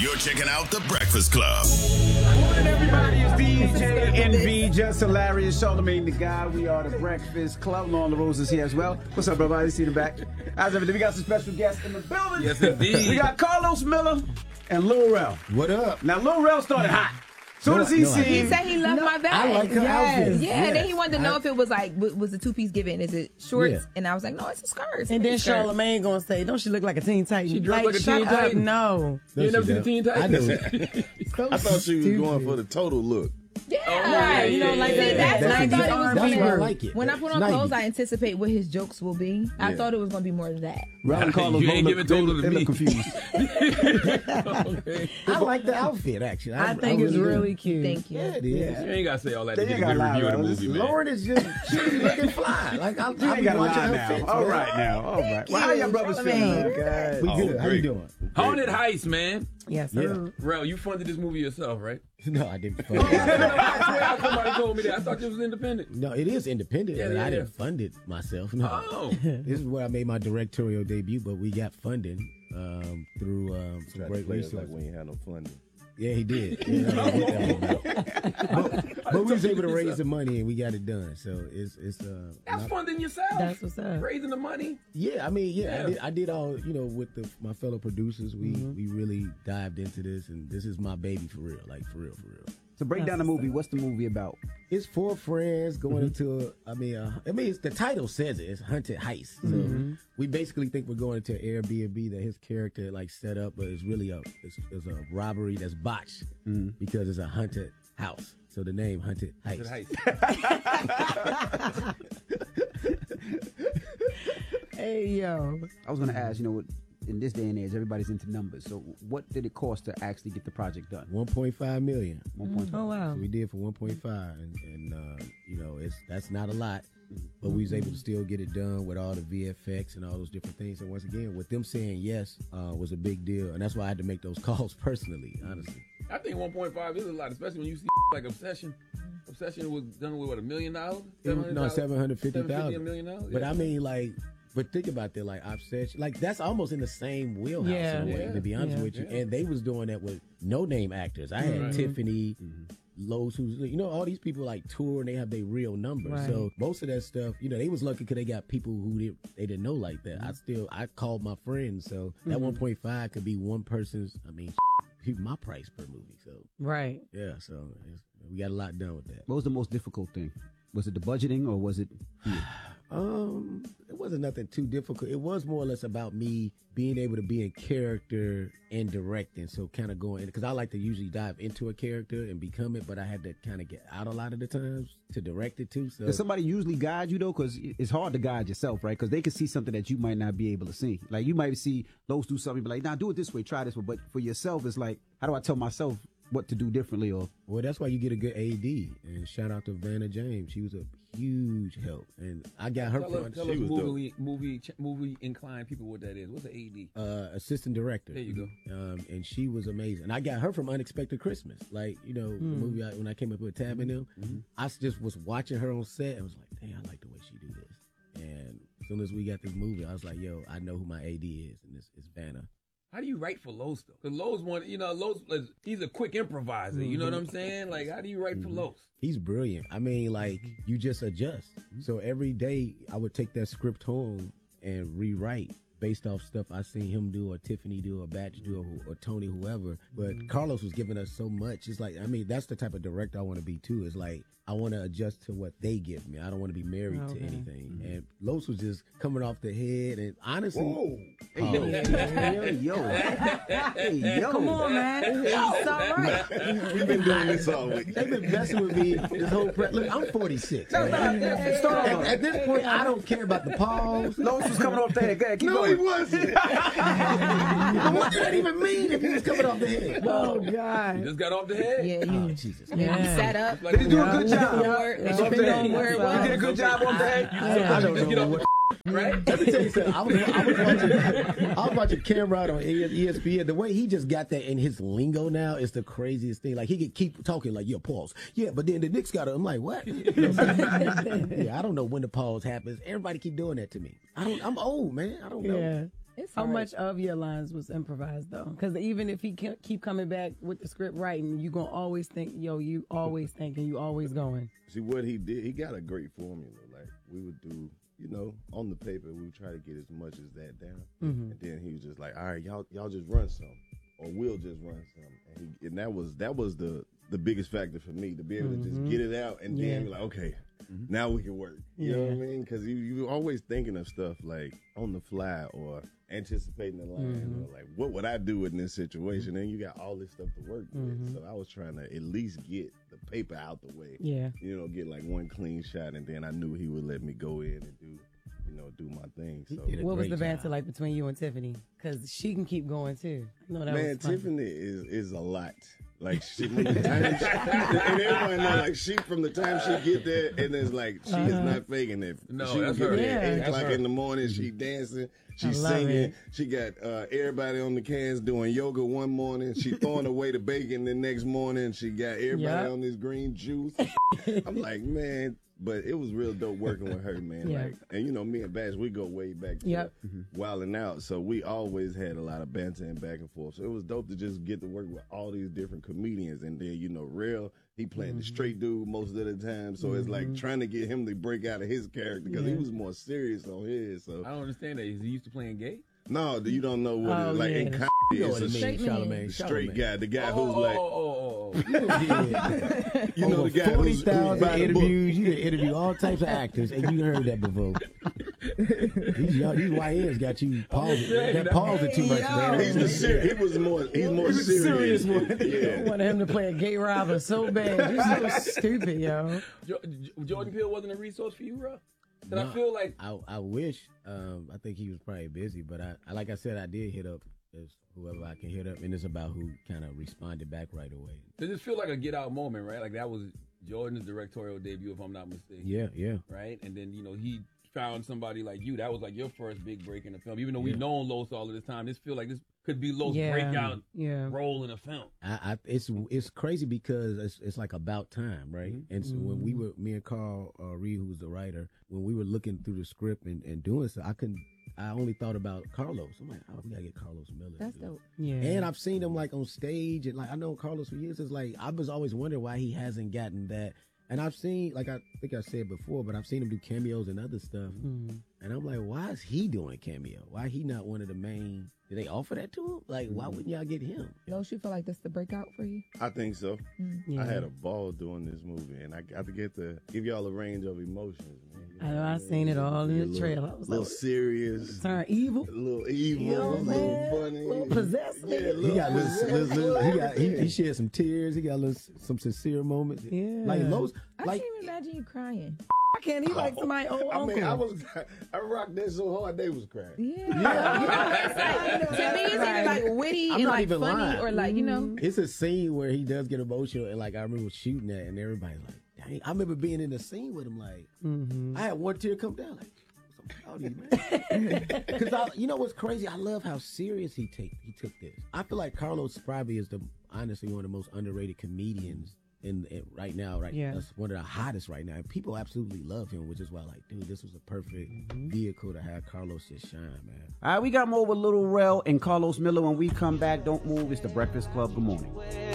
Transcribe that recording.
You're checking out The Breakfast Club. Morning, everybody. It's DJ NV, Just Hilarious, Charlamagne the Guy. We are The Breakfast Club. Lauren LaRose is here as well. What's up, everybody? See the back. How's everything? We got some special guests in the building. Yes, indeed. We got Carlos Miller and Lil Rel. What up? Now, Lil Rel started hot. Soon as he seen... He said he loved my bag. I like her outfit. Yeah, and then he wanted to know if it was like, was the two-piece given? Is it shorts? Yeah. And I was like, no, it's a skirt. And then Charlamagne gonna say, don't she look like a Teen Titan? She dressed like a Teen Titan? No. You ain't never seen the Teen Titans? I do. I thought she was going for the total look. Yeah, Right, you know, like See, that. that's what I thought it was That's going why I to like it. When I put on It's clothes, 90s. I anticipate what his jokes will be. I thought it was going to be more of that. Rel and Carlos You ain't both giving total to they me. look confused. Okay. I like the outfit, actually. I think it's really cute. Thank you. Yeah, it is. You ain't got to say all that to They get ain't a good gotta lie, review of the bro. movie, man. Lauren is just, she's looking fly. Like, I'll You be ain't got to watching lie her now. fits, All man. right now. All right. Well, how y'all brothers feeling? Charlamagne. We Oh, good. How you great. doing? Haunted Heist, man. Yes, Yeah. sir. Rel, you funded this movie yourself, right? No, I didn't fund I it. swear somebody told me that. I thought this was independent. No, it is independent, Yeah, but yeah, I yeah. didn't fund it myself. No. Oh. This is where I made my directorial debut, but we got funding through some Tried to great play us resources. like we ain't had no funding. Yeah, he did. Yeah, I don't know what that was about. But we was able to raise the money and we got it done. So it's That's funding yourself. That's what's up. Raising the money. yeah. I mean, yeah, Yeah. I did all with my fellow producers. We really dived into this, and this is my baby for real, like for real. So break down the movie. What's the movie about? It's four friends going into it's, the title says it. It's Haunted Heist. So we basically think we're going into an Airbnb that his character like set up, but it's really it's a robbery that's botched because it's a haunted house. So the name Haunted Heist. Hey, yo. I was going to ask, in this day and age, everybody's into numbers. So what did it cost to actually get the project done? 1.5 million. 1.5. Oh, wow. So we did for 1.5, and that's not a lot, but we was able to still get it done with all the VFX and all those different things. And once again, with them saying yes was a big deal, and that's why I had to make those calls personally, honestly. I think 1.5 is a lot, especially when you see like Obsession. Obsession was done with, what, $1 million? No, $750,000. $750,000. $1 million? But I mean, like, but think about that, like Obsession, like that's almost in the same wheelhouse in a way, to be honest with you. And they was doing that with no name actors. I had Tiffany. Lowe's, who's all these people like tour and they have their real numbers. Right. So most of that stuff, they was lucky because they got people who they didn't know like that. I called my friends, so that 1.5 could be one person's. I mean, my price per movie. So Right. yeah, so we got a lot done with that. What was the most difficult thing? Was it the budgeting or was it... It wasn't nothing too difficult. It was more or less about me being able to be in character and directing. So kind of going, because I like to usually dive into a character and become it, but I had to kind of get out a lot of the times to direct it too. So Does somebody usually guide you, though? Because it's hard to guide yourself, right? Because they can see something that you might not be able to see. Like, you might see Lowe's do something, be like, nah, do it this way, try this way. But for yourself, it's like, how do I tell myself what to do differently? Or well, that's why you get a good AD. And shout out to Vanna James. She was a huge help. And I got her Tell from us movie inclined people what that is. What's an AD? assistant director. There you go. And she was amazing. And I got her from Unexpected Christmas. Like, the movie when I came up with Tab and them, I just was watching her on set and was like, dang, I like the way she do this. And as soon as we got this movie, I was like, yo, I know who my AD is, and it's Vanna. How do you write for Lowe's though? Because Lowe's, he's a quick improviser. You know what I'm saying? Like, how do you write for Lowe's? He's brilliant. I mean, like, you just adjust. So every day I would take that script home and rewrite based off stuff I seen him do or Tiffany do or Batch do or Tony, whoever. But Carlos was giving us so much. It's like, I mean, that's the type of director I want to be too. It's like, I want to adjust to what they give me. I don't want to be married to anything. And Los was just coming off the head. And honestly, yo. Come on, man. It's all right. We've been doing this all week. they've been messing with me this whole Look, I'm 46. man. At this point, I don't care about the pause. Lowe's was coming off the head. Go ahead, keep No, going. he wasn't. What did that even mean if he was coming off the head? Oh, God. Just got off the head? Yeah, Oh, you Jesus. sat up. Like, Did he do a good job? It should be on where it You was. did a good job on the head. I don't just get know off what. right? Let me tell you something. I was watching Cameron on ESPN. The way he just got that in his lingo now is the craziest thing. Like, he could keep talking like, pause. Yeah, but then the Knicks got it. I'm like, what? Yeah, I don't know when the pause happens. Everybody keep doing that to me. I'm old, man. I don't know. Yeah. It's How hard. much of your lines was improvised though? Because even if he keep coming back with the script writing, you gonna always think, yo, you always thinking, you always going. See what he did? He got a great formula. Like we would do, you know, on the paper, we would try to get as much as that down, and then he was just like, all right, y'all just run some, or we'll just run some, and that was the biggest factor for me to be able to just get it out and then be like, okay, now we can work. You know what I mean? Because you always thinking of stuff like on the fly or anticipating the line or like what would I do in this situation, and you got all this stuff to work with. So I was trying to at least get the paper out the way. Yeah. You know, get like one clean shot, and then I knew he would let me go in and do my thing. So What was the banter like between you and Tiffany? Because she can keep going too. No, that man, was fun. Tiffany is a lot. Like she, from the time and everyone know, like she from the time she get there, and it's like she is not faking it. No, she that's get her. there at 8 That's o'clock her. in the morning. She dancing, she love singing. it. She got everybody on the cans doing yoga one morning. She throwing away the bacon the next morning. She got everybody on this green juice. I'm like, man. But it was real dope working with her, man. Yeah. Like, and you know, me and Bash, we go way back to Wildin' Out, so we always had a lot of banter and back and forth. So it was dope to just get to work with all these different comedians, and then you know, Real, he playing the straight dude most of the time. So it's like trying to get him to break out of his character because he was more serious on his. So I don't understand that. Is he used to playing gay? no, you don't know what it's like in comedy. You know It's what a it means, straight, Charlamagne. guy, the guy who's like, Yeah. you know, the guy who's 40,000 by the book. interviews. You can interview all types of actors, and you heard that before. These YNs got you pausing. That pausing too much, man. He's more serious. I wanted him to play a gay robber so bad. You're so stupid, yo. Jordan Peele wasn't a resource for you, bro? But I feel like I wish. I think he was probably busy, but I like I said, I did hit up as whoever I can hit up, and it's about who kind of responded back right away. does this feel like a Get Out moment, right? Like that was Jordan's directorial debut, if I'm not mistaken. Yeah. Right, and then you know he found somebody like you. That was like your first big break in the film. Even though we've known Los all of this time, this feel like this could be Los' breakout role in a film. It's crazy because it's like about time, right? And so when me and Carl Reed, who was the writer, when we were looking through the script and doing so, I only thought about Carlos. I'm like, oh, we gotta get Carlos Miller. That's dope. Yeah. And I've seen him like on stage, and like I know Carlos for years. It's like I was always wondering why he hasn't gotten that. And I've seen, like I think I said before, but I've seen him do cameos and other stuff. And I'm like, why is he doing a cameo? Why he not one of the main? Did they offer that to him? Like, why wouldn't y'all get him? Los, you feel like this the breakout for you? I think so. Yeah. I had a ball doing this movie, and I got to get to give y'all a range of emotions, man. You I know, what I seen it all in the little- trailer. I was little like, serious, turn evil. a little evil, You know a what I'm little saying? funny, A little possessed. Yeah, a He got possessed. he shed some tears. He got some sincere moments. Yeah. Like Los, I like can't even imagine you crying. Why can't he like somebody old I mean, uncle? I rocked that so hard they was crying. Yeah. It's like, to me, it's either like witty I'm and not like even funny lying. or like, you know. it's a scene where he does get emotional, and like I remember shooting that, and everybody's like, dang. I remember being in the scene with him, like I had one tear come down, like. I'm proud of you, man. Because you know what's crazy? I love how serious he took this. I feel like Carlos probably is honestly one of the most underrated comedians in right now. Right, Yeah. that's one of the hottest right now. And people absolutely love him, which is why, like, dude, this was a perfect vehicle to have Carlos just shine, man. All right, we got more with Little Rel and Carlos Miller. When we come back, don't move. It's the Breakfast Club. Good morning.